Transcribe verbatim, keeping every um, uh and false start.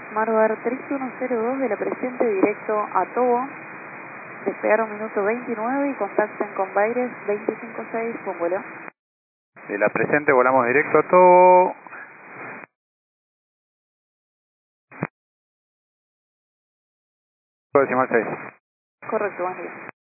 Marbar tres uno cero dos de la presente directo a Tobo. Despegaron minuto veintinueve y contacten con Baires veinticinco seis con vuelo. De la presente volamos directo a Tobo. Decimal seis. Correcto, buen día.